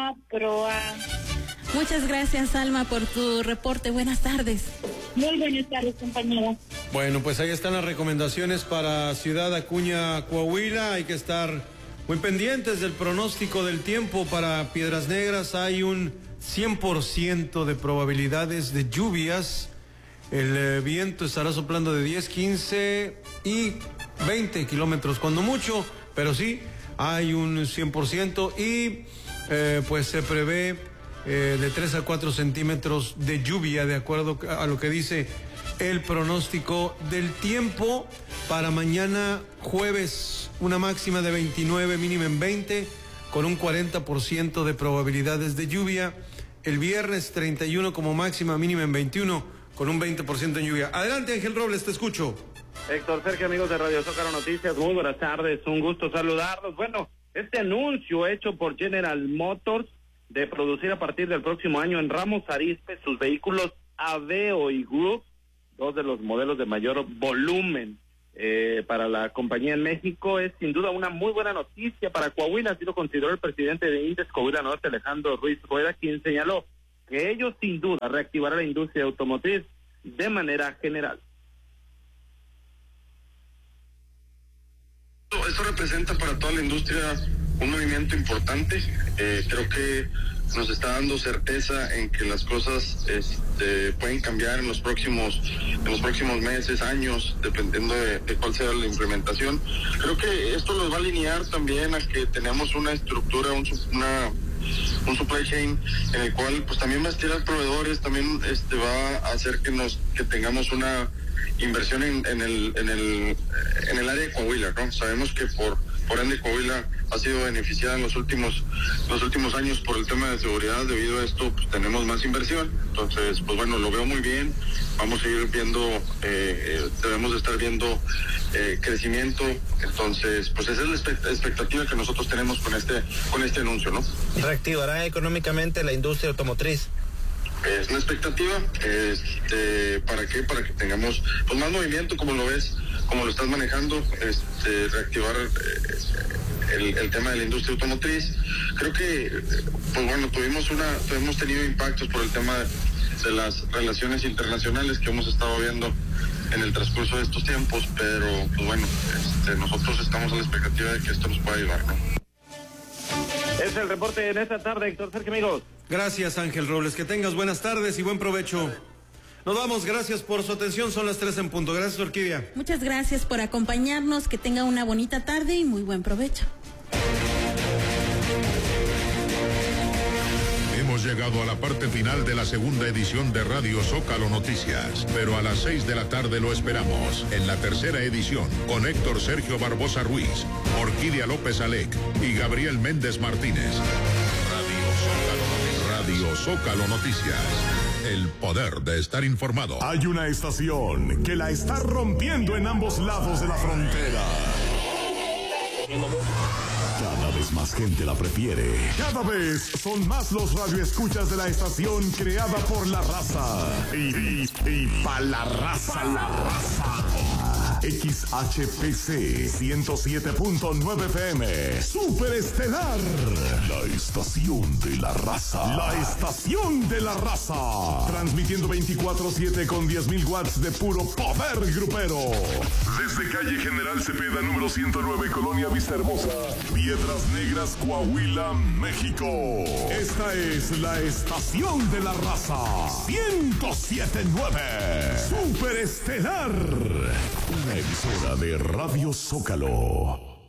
Alma Proa. Muchas gracias, Alma, por tu reporte. Buenas tardes. Muy buenas tardes, compañera. Bueno, pues ahí están las recomendaciones para Ciudad Acuña, Coahuila. Hay que estar muy pendientes del pronóstico del tiempo para Piedras Negras. Hay un 100% de probabilidades de lluvias. El viento estará soplando de 10, 15 y 20 kilómetros cuando mucho, pero sí, hay un 100% y pues se prevé de 3 a 4 centímetros de lluvia, de acuerdo a lo que dice el pronóstico del tiempo. Para mañana jueves, una máxima de 29, mínima en 20, con un 40% de probabilidades de lluvia. El viernes 31 como máxima, mínima en 21, con un 20% en lluvia. Adelante, Ángel Robles, te escucho. Héctor, Sergio, amigos de Radio Zócalo Noticias, muy buenas tardes, un gusto saludarlos. Bueno, este anuncio hecho por General Motors de producir a partir del próximo año en Ramos Arizpe sus vehículos Aveo y Group, dos de los modelos de mayor volumen para la compañía en México, es sin duda una muy buena noticia para Coahuila. Así lo consideró el presidente de Indes Coahuila Norte, Alejandro Ruiz Rueda, quien señaló que ellos sin duda reactivará la industria automotriz de manera general. Esto representa para toda la industria un movimiento importante. Creo que nos está dando certeza en que las cosas pueden cambiar en los próximos meses, años, dependiendo de cuál sea la implementación. Creo que esto nos va a alinear también a que tenemos una estructura, un supply chain en el cual pues también va a estirar proveedores, también va a hacer que tengamos una inversión en el área de Coahuila, ¿no? Sabemos que por ende Coahuila ha sido beneficiada en los últimos años por el tema de seguridad. Debido a esto pues tenemos más inversión. Entonces pues bueno, lo veo muy bien. Vamos a ir viendo, debemos de estar viendo crecimiento. Entonces pues esa es la expectativa que nosotros tenemos con este anuncio, ¿no? ¿Reactivará económicamente la industria automotriz? Es la expectativa. ¿Para qué? Para que tengamos pues más movimiento, como lo ves, como lo estás manejando, reactivar el tema de la industria automotriz. Creo que pues bueno, hemos tenido impactos por el tema de las relaciones internacionales que hemos estado viendo en el transcurso de estos tiempos, pero pues bueno, nosotros estamos a la expectativa de que esto nos pueda ayudar, ¿no? Es el reporte en esta tarde, Héctor, Sergio, amigos. Gracias, Ángel Robles. Que tengas buenas tardes y buen provecho. Nos vamos, gracias por su atención, son las 3 en punto. Gracias, Orquídea. Muchas gracias por acompañarnos, que tenga una bonita tarde y muy buen provecho. Hemos llegado a la parte final de la segunda edición de Radio Zócalo Noticias, pero a las 6 de la tarde lo esperamos en la tercera edición con Héctor Sergio Barbosa Ruiz, Orquídea López Alec y Gabriel Méndez Martínez. Radio Zócalo Noticias. El poder de estar informado. Hay una estación que la está rompiendo en ambos lados de la frontera. Cada vez más gente la prefiere. Cada vez son más los radioescuchas de la estación creada por la raza. Y pa' la raza. XHPC 107.9 FM. Superestelar. La estación de la raza. La estación de la raza. Transmitiendo 24/7 con 10.000 watts de puro poder grupero. Desde calle General Cepeda, número 109, Colonia Vista Hermosa, Piedras Negras, Coahuila, México. Esta es la estación de la raza. 107.9. Superestelar. Una emisora de Radio Zócalo.